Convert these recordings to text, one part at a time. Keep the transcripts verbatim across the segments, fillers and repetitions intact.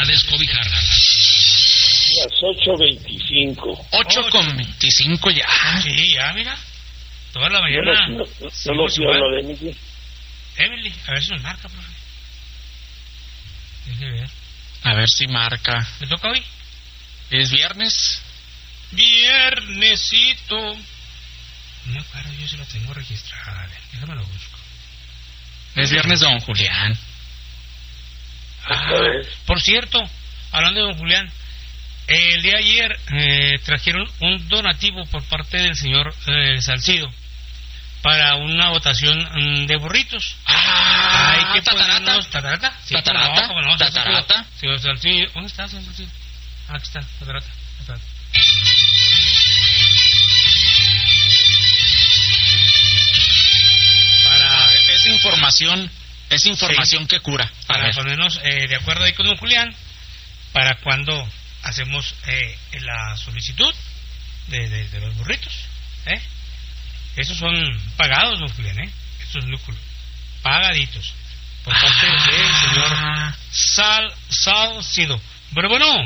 descobijarla. Las ocho veinticinco. ocho con veinticinco ya. Sí, ya, mira. Toda la mañana. No, no, no, no lo sé hablar de Emily. Emily, a ver si nos marca, profe. Deje ver. A ver si marca. ¿Le toca hoy? ¿Es viernes? Viernesito. No me acuerdo, yo se lo tengo registrada. Déjame lo busco. Es viernes de don Julián. Ah, por cierto, hablando de don Julián, el día de ayer eh, trajeron un donativo por parte del señor eh, Salcido para una votación mm, de burritos. Ah, hay que tatarata. ponernos tatarata. Sí, tatarata. ¿cómo no? ¿Cómo no? Tatarata. Señor Salcido, ¿dónde está, señor Salcido? Ah, aquí está, tatarata. tatarata. Para es información, es información sí, que cura. Para ver. ponernos eh, de acuerdo ahí con don Julián, para cuando hacemos eh, la solicitud de, de, de los burritos, ¿eh? Esos son pagados, don Julián, ¿eh? Estos núcleos, pagaditos, por parte ah. del señor Sal, Salcido. Pero bueno.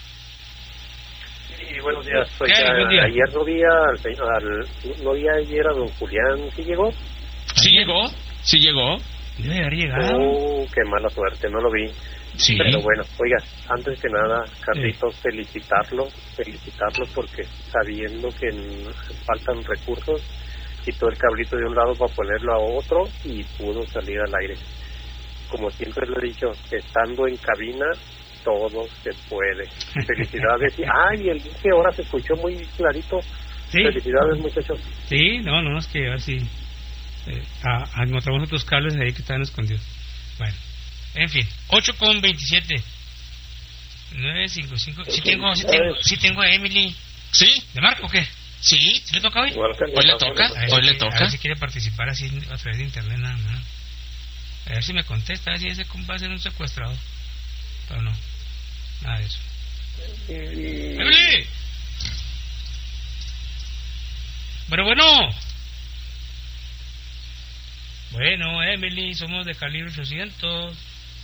Sí, buenos días. Pues ya, ayer no vi al, al, no vi ayer a don Julián, ¿sí llegó? Sí llegó, sí llegó. Debe haber llegado. Oh, qué mala suerte, no lo vi. Sí. Pero bueno, oiga, antes que nada, Carlitos, sí. felicitarlo, felicitarlo porque sabiendo que faltan recursos, quitó el cablito de un lado para ponerlo a otro y pudo salir al aire. Como siempre lo he dicho, estando en cabina, todo se puede. Felicidades. Ay, el dije ahora se escuchó muy clarito. ¿Sí? Felicidades, muchachos. Sí, no, no, es que así eh, ah, encontramos otros cables ahí que estaban escondidos. Bueno, en fin, ocho con veintisiete. nueve cinco cinco. Sí tengo, sí tengo, sí tengo a Emily. ¿Sí? ¿De Marco o qué? Sí. ¿Sí le toca hoy? Hoy le toca, hoy le toca. A ver si quiere participar así a través de internet nada más. A ver si me contesta, a ver si ese va a ser un secuestrador. Pero no, nada de eso. ¡Emily! Pero bueno. Bueno, Emily, somos de calibre ochocientos.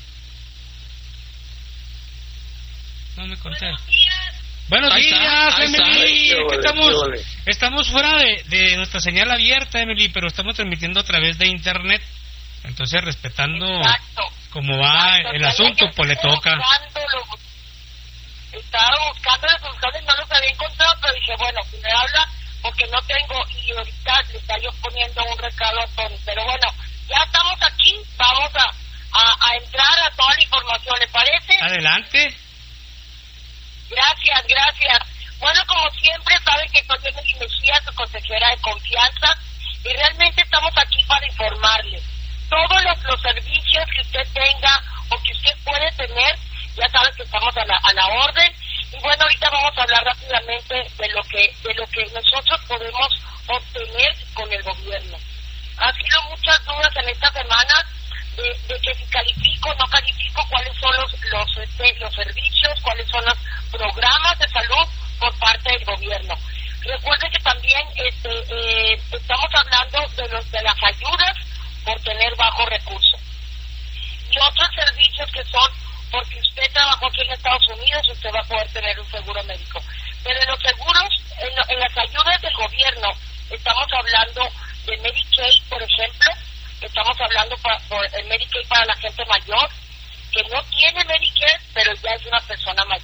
No me contesta. Buenos ahí días, está, Emily. Está. Aquí estamos, estamos fuera de, de nuestra señal abierta, Emily, pero estamos transmitiendo a través de internet. Entonces, respetando Exacto. cómo va Exacto. el asunto, pues le toca. Buscándolo. Estaba buscando las funciones, no los había encontrado, pero dije, bueno, si me habla, porque no tengo, y ahorita le está yo poniendo un recado a Tony. Pero bueno, ya estamos aquí, vamos a, a, a entrar a toda la información, ¿le parece? Adelante. Gracias, gracias. Bueno, como siempre, saben que soy Emily Mejía, su consejera de confianza, y realmente estamos aquí para informarles. Todos los, los servicios que usted tenga o que usted puede tener, ya saben que estamos a la, a la orden. Y bueno, ahorita vamos a hablar rápidamente de lo que de lo que nosotros podemos obtener con el gobierno. Ha sido muchas dudas en esta semana de, de que si califico o no califico, cuáles son los los, este, los servicios, cuáles son los programas de salud por parte del gobierno. Recuerden que también este, eh, estamos hablando de los de las ayudas por tener bajo recurso y otros servicios que son porque usted trabajó aquí en Estados Unidos, usted va a poder tener un seguro médico. Pero en los seguros, en, lo, en las ayudas del gobierno, estamos hablando de Medicaid, por ejemplo, estamos hablando para, por el Medicaid para la gente mayor, que no tiene Medicare, pero ya es una persona mayor.